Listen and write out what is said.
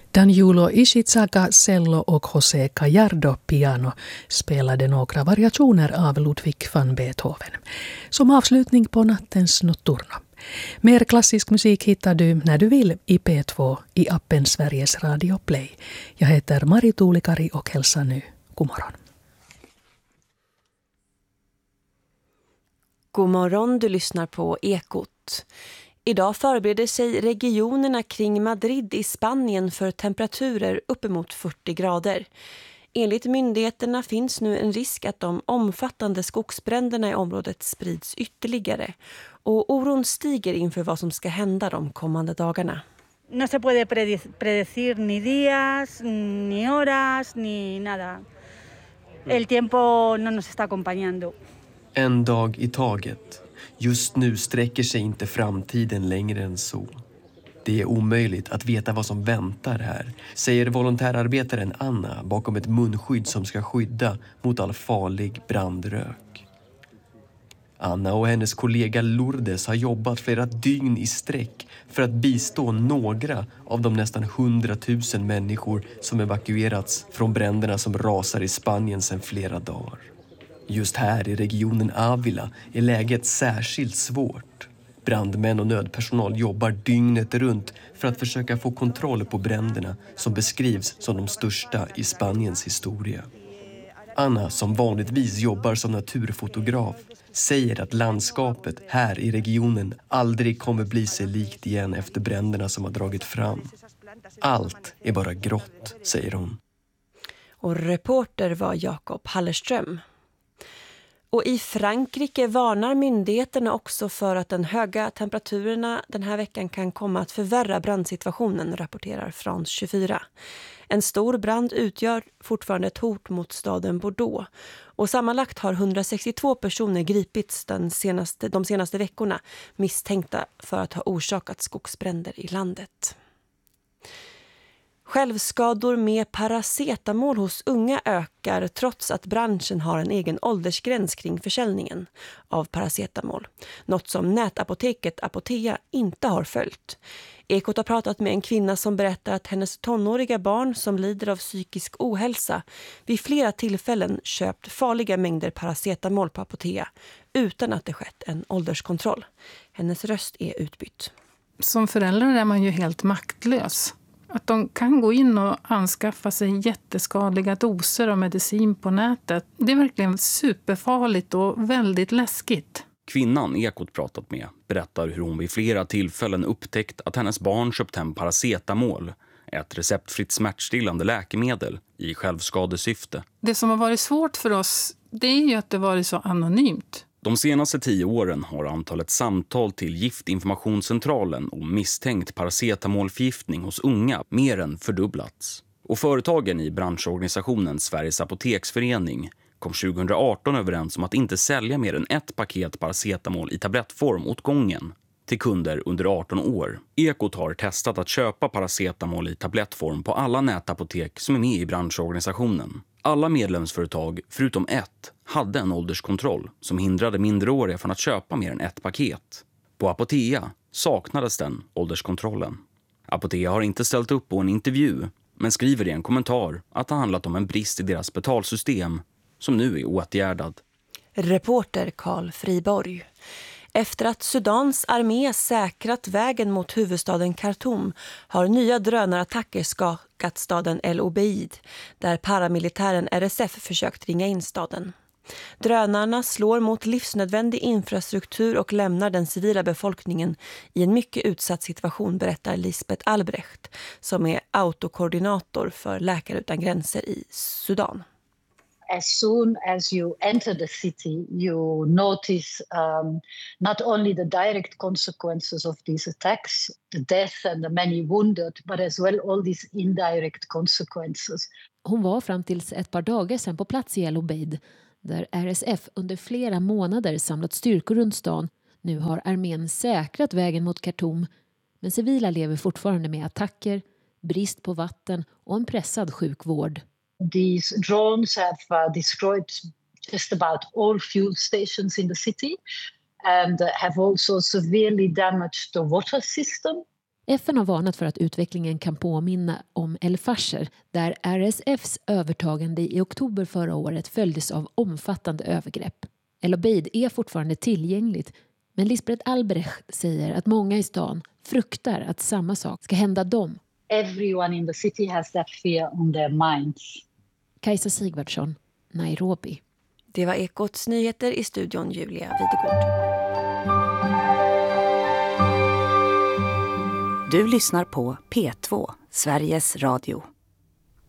Danjulo Ishizaka cello och José Gallardo piano spelade några variationer av Ludwig van Beethoven som avslutning på nattens notturno. Mer klassisk musik hittar du när du vill i P2 i appen Sveriges Radio Play. Jag heter Mari Tuulikari och hälsar nu. God morgon. God morgon, du lyssnar på Ekot. Idag förbereder sig regionerna kring Madrid i Spanien för temperaturer uppemot 40 grader. Enligt myndigheterna finns nu en risk att de omfattande skogsbränderna i området sprids ytterligare. Och oron stiger inför vad som ska hända de kommande dagarna. No se puede predecir ni días, ni horas, ni nada. El tiempo no nos está acompañando. En dag i taget. Just nu sträcker sig inte framtiden längre än så. Det är omöjligt att veta vad som väntar här, säger volontärarbetaren Anna bakom ett munskydd som ska skydda mot all farlig brandrök. Anna och hennes kollega Lourdes har jobbat flera dygn i sträck för att bistå några av de nästan 100 000 människor som evakuerats från bränderna som rasar i Spanien sedan flera dagar. Just här i regionen Ávila är läget särskilt svårt. Brandmän och nödpersonal jobbar dygnet runt för att försöka få kontroll på bränderna som beskrivs som de största i Spaniens historia. Anna, som vanligtvis jobbar som naturfotograf, säger att landskapet här i regionen aldrig kommer bli sig likt igen efter bränderna som har dragit fram. Allt är bara grått, säger hon. Och reporter var Jakob Hallerström. Och i Frankrike varnar myndigheterna också för att den höga temperaturerna den här veckan kan komma att förvärra brandsituationen, rapporterar France 24. En stor brand utgör fortfarande ett hot mot staden Bordeaux. Och sammanlagt har 162 personer gripits de senaste veckorna misstänkta för att ha orsakat skogsbränder i landet. Självskador med paracetamol hos unga ökar trots att branschen har en egen åldersgräns kring försäljningen av paracetamol. Något som nätapoteket Apotea inte har följt. Ekot har pratat med en kvinna som berättar att hennes tonåriga barn som lider av psykisk ohälsa vid flera tillfällen köpt farliga mängder paracetamol på Apotea utan att det skett en ålderskontroll. Hennes röst är utbytt. Som förälder är man ju helt maktlös. Att de kan gå in och anskaffa sig jätteskadliga doser av medicin på nätet, det är verkligen superfarligt och väldigt läskigt. Kvinnan Ekot pratat med berättar hur hon vid flera tillfällen upptäckt att hennes barn köpt hem paracetamol, ett receptfritt smärtstillande läkemedel i självskadesyfte. Det som har varit svårt för oss, det är ju att det varit så anonymt. De senaste 10 åren har antalet samtal till Giftinformationscentralen om misstänkt paracetamolförgiftning hos unga mer än fördubblats. Och företagen i branschorganisationen Sveriges Apoteksförening kom 2018 överens om att inte sälja mer än ett paket paracetamol i tablettform åt gången till kunder under 18 år. Ekot har testat att köpa paracetamol i tablettform på alla nätapotek som är med i branschorganisationen. Alla medlemsföretag, förutom ett, hade en ålderskontroll som hindrade minderåriga från att köpa mer än ett paket. På Apotea saknades den ålderskontrollen. Apotea har inte ställt upp på en intervju, men skriver i en kommentar att det handlat om en brist i deras betalsystem som nu är åtgärdad. Reporter Carl Friborg. Efter att Sudans armé säkrat vägen mot huvudstaden Khartoum har nya drönarattacker skakat staden El Obeid, där paramilitären RSF försökt ringa in staden. Drönarna slår mot livsnödvändig infrastruktur och lämnar den civila befolkningen i en mycket utsatt situation, berättar Lisbeth Albrecht, som är autokoordinator för Läkare utan gränser i Sudan. As soon as you enter the city, you notice not only the direct consequences of these attacks, the death and the many wounded, but as well all these indirect consequences. Hon var fram tills ett par dagar sedan på plats i El Obeid, där RSF under flera månader samlat styrkor runt stan. Nu har armén säkrat vägen mot Khartoum, men civila lever fortfarande med attacker, brist på vatten och en pressad sjukvård. These drones have destroyed just about all fuel stations in the city and have also severely damaged the water system. FN har varnat för att utvecklingen kan påminna om El Fasher, där RSFs övertagande i oktober förra året följdes av omfattande övergrepp. El Obeid är fortfarande tillgängligt, men Lisbeth Albrecht säger att många i stan fruktar att samma sak ska hända dem. Everyone in the city has that fear on their minds. Kajsa Sigvardsson, Nairobi. Det var Ekots nyheter, i studion Julia Videgård. Du lyssnar på P2, Sveriges Radio.